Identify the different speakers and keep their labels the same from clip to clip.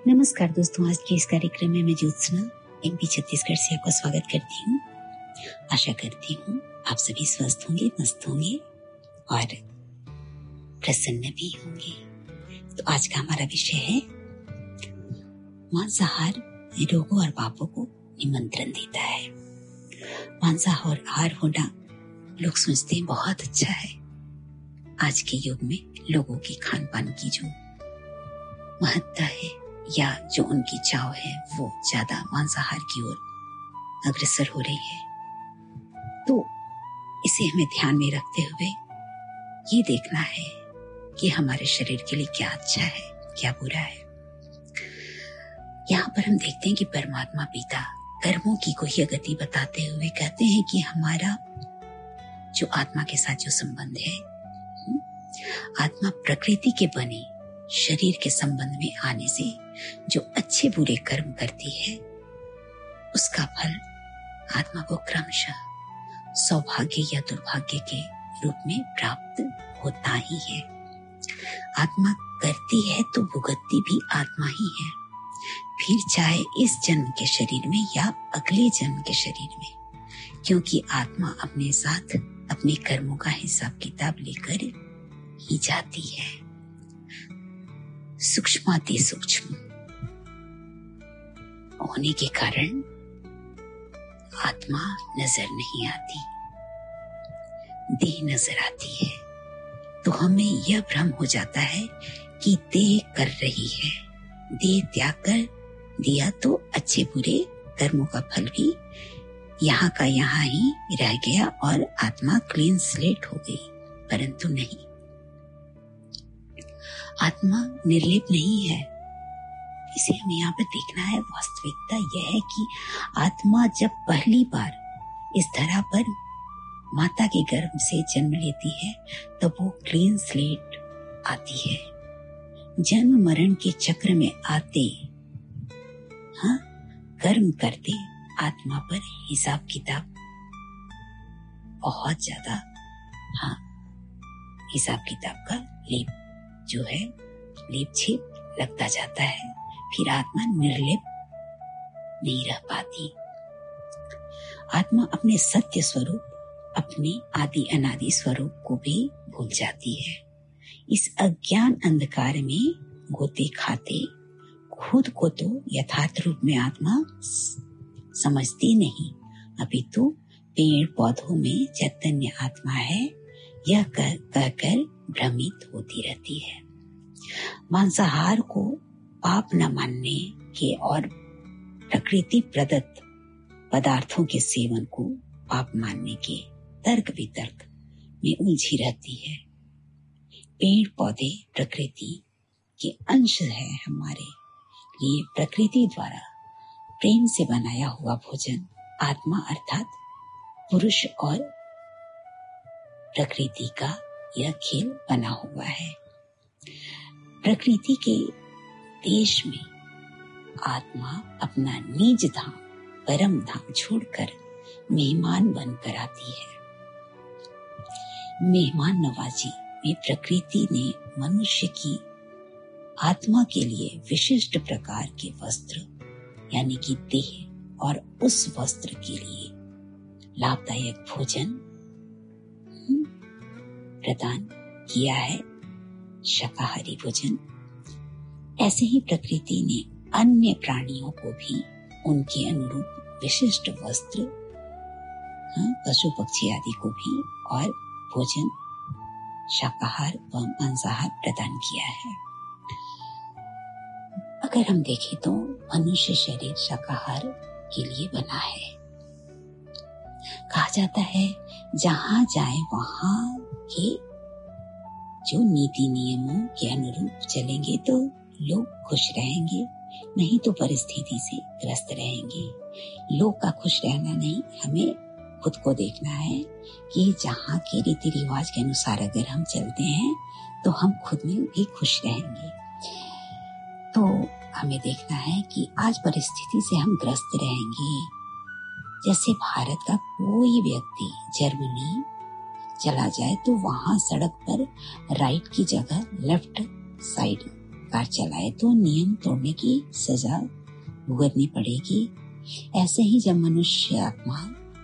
Speaker 1: नमस्कार दोस्तों, आज के इस कार्यक्रम में मैं ज्योत्सना एमपी छत्तीसगढ़ से आपका स्वागत करती हूँ। आशा करती हूँ आप सभी स्वस्थ होंगे, मस्त होंगे और प्रसन्न भी होंगे। तो आज का हमारा विषय है मांसाहार रोगों और पापों को निमंत्रण देता है। मांसाहार होना लोग सोचते हैं बहुत अच्छा है। आज के युग में लोगों की खान पान की जो महत्ता है या जो उनकी चाव है वो ज्यादा मांसाहार की ओर अग्रसर हो रही है। तो इसे हमें ध्यान में रखते हुए ये देखना है कि हमारे शरीर के लिए क्या अच्छा है, क्या बुरा है। यहाँ पर हम देखते हैं कि परमात्मा पिता कर्मों की कोई गति बताते हुए कहते हैं कि हमारा जो आत्मा के साथ जो संबंध है, आत्मा प्रकृति के बने शरीर के संबंध में आने से जो अच्छे बुरे कर्म करती है उसका फल आत्मा को क्रमशः सौभाग्य या दुर्भाग्य के रूप में प्राप्त होता ही है। आत्मा करती है तो भुगतती भी आत्मा ही है, फिर चाहे इस जन्म के शरीर में या अगले जन्म के शरीर में, क्योंकि आत्मा अपने साथ अपने कर्मों का हिसाब किताब लेकर ही जाती है। सूक्ष्माति सूक्ष्म होने के कारण आत्मा नजर नहीं आती, देह नजर आती है। तो हमें यह भ्रम हो जाता है कि देह कर रही है, देह त्याग कर दिया तो अच्छे बुरे कर्मों का फल भी यहाँ का यहाँ ही रह गया और आत्मा क्लीन स्लेट हो गई। परंतु नहीं, आत्मा निर्लेप नहीं है। इसे हमें यहाँ पर देखना है। वास्तविकता यह है कि आत्मा जब पहली बार इस धरा पर माता के गर्भ से जन्म लेती है तब वो क्लीन स्लेट आती है। जन्म मरण के चक्र में आते कर्म करते आत्मा पर हिसाब किताब बहुत ज्यादा हिसाब किताब का लेप छेप लगता जाता है। फिर आत्मा निर्लेप नहीं रह पाती। आत्मा अपने सत्य स्वरूप, अपने आदि अनादि स्वरूप को भी भूल जाती है। इस अज्ञान अंधकार में गोते खाते खुद को तो यथार्थ रूप में आत्मा समझती नहीं, अपितु पेड़ पौधों में चैतन्य आत्मा है यह कहकर भ्रमित होती रहती है। मांसाहार को पाप न मानने के और प्रकृति प्रदत्त पदार्थों के सेवन को पाप मानने के तर्क वितर्क में उलझी रहती है। पेड़ पौधे प्रकृति के अंश है। हमारे लिए प्रकृति द्वारा प्रेम से बनाया हुआ भोजन आत्मा अर्थात पुरुष और प्रकृति का यह खेल बना हुआ है। प्रकृति के देश में आत्मा अपना निज धाम परम धाम छोड़कर मेहमान बनकर आती है। मेहमान नवाजी में प्रकृति ने मनुष्य की आत्मा के लिए विशिष्ट प्रकार के वस्त्र यानी कि देह और उस वस्त्र के लिए लाभदायक भोजन प्रदान किया है, शाकाहारी भोजन। ऐसे ही प्रकृति ने अन्य प्राणियों को भी उनके अनुरूप विशिष्ट वस्त्र, पशु पक्षी आदि को भी और भोजन शाकाहार व मांसाहार प्रदान किया है। अगर हम देखें तो मनुष्य शरीर शाकाहार के लिए बना है। कहा जाता है जहां जाए वहां के जो नीति नियमों के अनुरूप चलेंगे तो लोग खुश रहेंगे, नहीं तो परिस्थिति से ग्रस्त रहेंगे। लोग का खुश रहना नहीं, हमें खुद को देखना है कि जहाँ के रीति रिवाज के अनुसार अगर हम चलते हैं तो हम खुद में भी खुश रहेंगे। तो हमें देखना है कि आज परिस्थिति से हम ग्रस्त रहेंगे। जैसे भारत का कोई व्यक्ति जर्मनी चला जाए तो वहां सड़क पर राइट की जगह लेफ्ट साइड कार चलाए तो नियम तोड़ने की सजा भुगतनी पड़ेगी। ऐसे ही जब मनुष्य आत्मा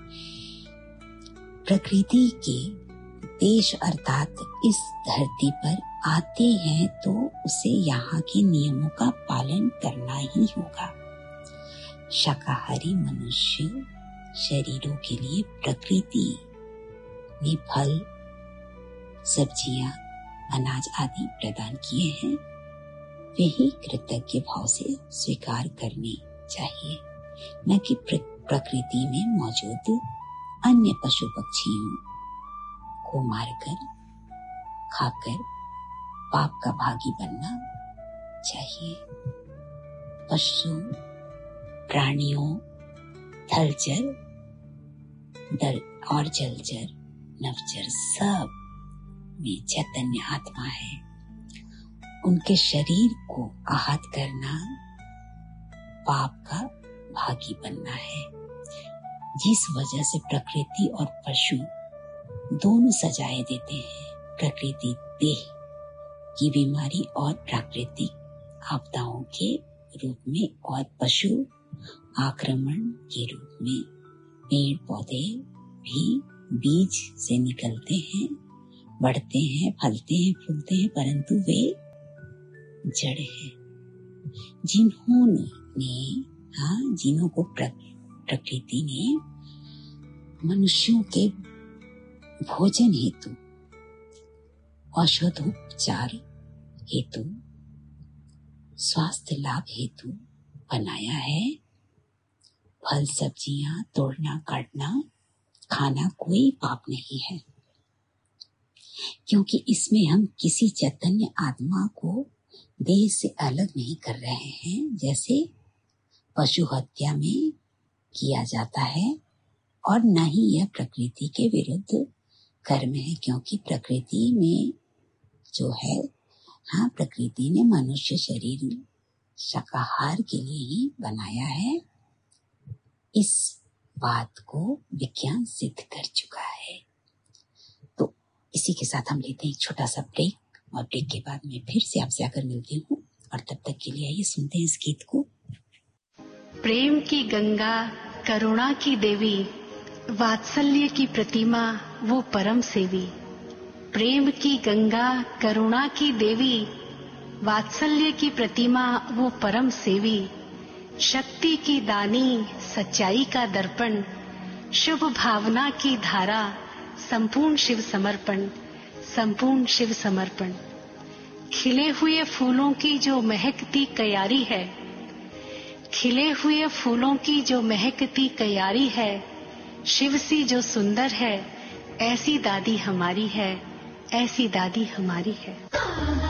Speaker 1: प्रकृति के देश अर्थात इस धरती पर आते हैं तो उसे यहाँ के नियमों का पालन करना ही होगा। शाकाहारी मनुष्य शरीरों के लिए प्रकृति ने फल, सब्जियां, अनाज आदि प्रदान किए हैं, वे ही कृतज्ञ भाव से स्वीकार करनी चाहिए, न कि प्रकृति में मौजूद अन्य पशु पक्षियों को मारकर खाकर पाप का भागी बनना चाहिए। पशु, प्राणियों, थलचर और जलचर, नवचर सब में चैतन्य आत्मा है। उनके शरीर को आहत करना पाप का भागी बनना है, जिस वजह से प्रकृति और पशु दोनों सजाएं देते हैं। प्रकृति देह की बीमारी और प्राकृतिक आपदाओं के रूप में और पशु आक्रमण के रूप में। पेड़ पौधे भी बीज से निकलते हैं, बढ़ते हैं, फलते हैं, फूलते हैं, परंतु वे जड़ हैं। जिन्हों को प्रकृति ने मनुष्यों के भोजन हेतु, औषधोपचार हेतु, स्वास्थ्य लाभ हेतु बनाया है। फल सब्जियां तोड़ना, काटना, खाना कोई पाप नहीं है, क्योंकि इसमें हम किसी चैतन्य आत्मा को देह से अलग नहीं कर रहे हैं, जैसे पशु हत्या में किया जाता है, और न ही यह प्रकृति के विरुद्ध कर्म है, क्योंकि प्रकृति में जो है, प्रकृति ने मनुष्य शरीर शाकाहार के लिए ही बनाया है। इस बात को विज्ञान सिद्ध कर चुका है। तो इसी के साथ हम लेते हैं एक छोटा सा ब्रेक, और ब्रेक के बाद में फिर से आपसे आकर मिलती हूँ, और तब तक के लिए आइए सुनते हैं इस गीत को।
Speaker 2: प्रेम की गंगा, करुणा की देवी, वात्सल्य की प्रतिमा, वो परम सेवी। प्रेम की गंगा, करुणा की देवी, वात्सल्य की प्रतिमा, वो परम सेवी। शक्ति की दानी, सच्चाई का दर्पण, शुभ भावना की धारा, संपूर्ण शिव समर्पण, संपूर्ण शिव समर्पण। खिले हुए फूलों की जो महकती क्यारी है, खिले हुए फूलों की जो महकती क्यारी है, शिव सी जो सुंदर है, ऐसी दादी हमारी है, ऐसी दादी हमारी है।